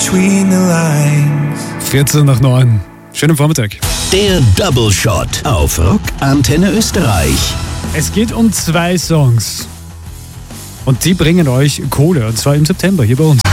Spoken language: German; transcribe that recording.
between the lines. 14:09. Schönen Vormittag. Der Double Shot auf Rock Antenne Österreich. Es geht um 2 Songs. Und die bringen euch Kohle, und zwar im September hier bei uns.